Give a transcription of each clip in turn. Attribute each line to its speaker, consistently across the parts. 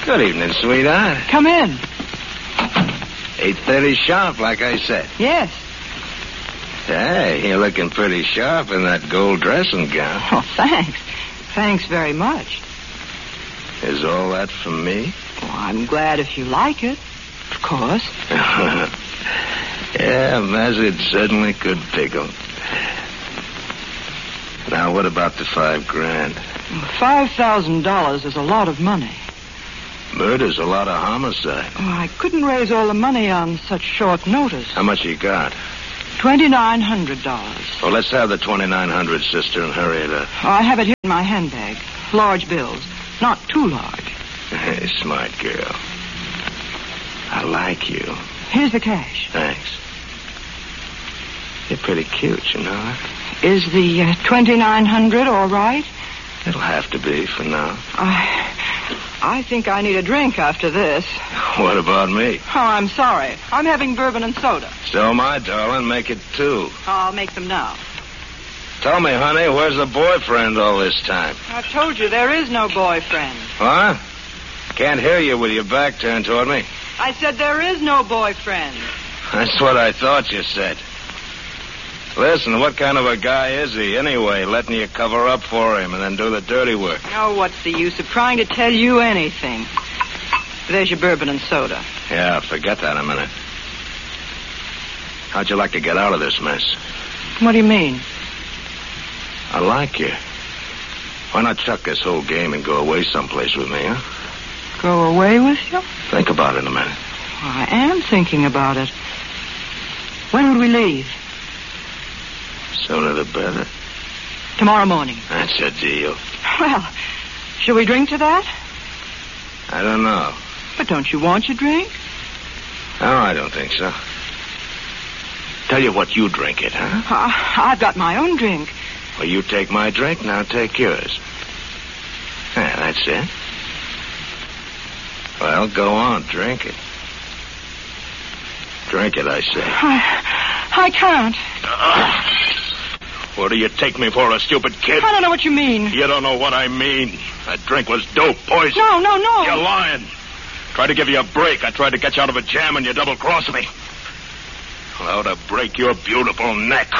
Speaker 1: Good evening, sweetheart.
Speaker 2: Come in.
Speaker 1: 8:30 sharp, like I said.
Speaker 2: Yes.
Speaker 1: Hey, you're looking pretty sharp in that gold dressing gown.
Speaker 2: Oh, thanks. Thanks very much.
Speaker 1: Is all that for me?
Speaker 2: Well, I'm glad if you like it. Of course.
Speaker 1: Yeah, Mazzard certainly could pickle. Now, what about the $5,000?
Speaker 2: $5,000 is a lot of money.
Speaker 1: Murder's a lot of homicide.
Speaker 2: Oh, I couldn't raise all the money on such short notice.
Speaker 1: How much you got?
Speaker 2: $2,900.
Speaker 1: Well, let's have the $2,900, sister, and hurry it up.
Speaker 2: Oh, I have it here in my handbag. Large bills. Not too large.
Speaker 1: Hey, smart girl. I like you.
Speaker 2: Here's the cash.
Speaker 1: Thanks. You're pretty cute, you know.
Speaker 2: Is the $2,900 all right?
Speaker 1: It'll have to be for now.
Speaker 2: I think I need a drink after this.
Speaker 1: What about me?
Speaker 2: Oh, I'm sorry. I'm having bourbon and soda.
Speaker 1: So, my darling, make it 2.
Speaker 2: I'll make them now.
Speaker 1: Tell me, honey, where's the boyfriend all this time?
Speaker 2: I told you there is no boyfriend.
Speaker 1: What? Can't hear you with your back turned toward me.
Speaker 2: I said there is no boyfriend.
Speaker 1: That's what I thought you said. Listen, what kind of a guy is he, anyway, letting you cover up for him and then do the dirty work?
Speaker 2: Oh, what's the use of trying to tell you anything? There's your bourbon and soda.
Speaker 1: Yeah, forget that a minute. How'd you like to get out of this mess?
Speaker 2: What do you mean?
Speaker 1: I like you. Why not chuck this whole game and go away someplace with me, huh?
Speaker 2: Go away with you?
Speaker 1: Think about it a minute.
Speaker 2: I am thinking about it. When would we leave?
Speaker 1: Sooner the better.
Speaker 2: Tomorrow morning.
Speaker 1: That's a deal.
Speaker 2: Well, shall we drink to that?
Speaker 1: I don't know.
Speaker 2: But don't you want your drink?
Speaker 1: No, I don't think so. Tell you what, you drink it, huh?
Speaker 2: I've got my own drink.
Speaker 1: Well, you take my drink, now take yours. Yeah, that's it. Well, go on, drink it. Drink it, I say.
Speaker 2: I can't.
Speaker 1: What do you take me for, a stupid kid?
Speaker 2: I don't know what you mean.
Speaker 1: You don't know what I mean. That drink was dope, poison.
Speaker 2: No.
Speaker 1: You're lying. Tried to give you a break. I tried to get you out of a jam and you double-crossed me. Well, to break your beautiful neck.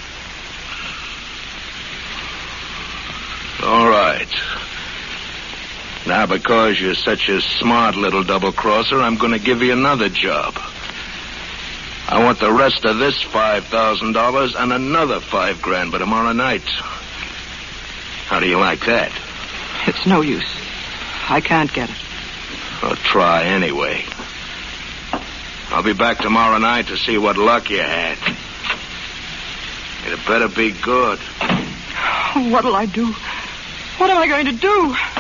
Speaker 1: All right. Now, because you're such a smart little double-crosser, I'm going to give you another job. I want the rest of this $5,000 and another $5,000 by tomorrow night. How do you like that?
Speaker 2: It's no use. I can't get it.
Speaker 1: Well, try anyway. I'll be back tomorrow night to see what luck you had. It better be good.
Speaker 2: What'll I do? What am I going to do?